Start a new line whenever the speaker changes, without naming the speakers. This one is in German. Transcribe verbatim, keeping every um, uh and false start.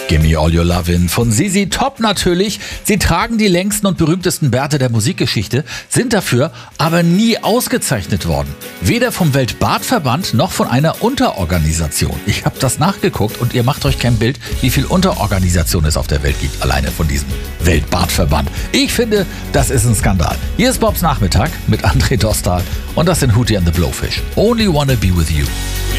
Gimme All Your Lovin' von Z Z Top natürlich. Sie tragen die längsten und berühmtesten Bärte der Musikgeschichte, sind dafür aber nie ausgezeichnet worden. Weder vom Weltbartverband noch von einer Unterorganisation. Ich habe das nachgeguckt und ihr macht euch kein Bild, wie viel Unterorganisationen es auf der Welt gibt, alleine von diesem Weltbartverband. Ich finde, das ist ein Skandal. Hier ist Bobs Nachmittag mit André Dostal und das sind Hootie and the Blowfish. Only Wanna Be With You.